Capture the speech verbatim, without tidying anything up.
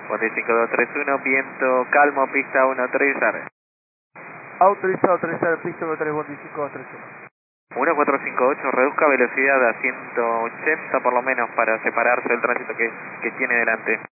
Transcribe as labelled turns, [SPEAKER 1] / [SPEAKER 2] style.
[SPEAKER 1] cuatro cinco dos tres uno, viento calmo, pista uno tres, arre.
[SPEAKER 2] Autorizado, autorizado, pista uno tres, cuatro cinco dos tres uno.
[SPEAKER 1] uno cuatro cinco ocho, reduzca velocidad a ciento ochenta por lo menos para separarse del tránsito que, que tiene delante.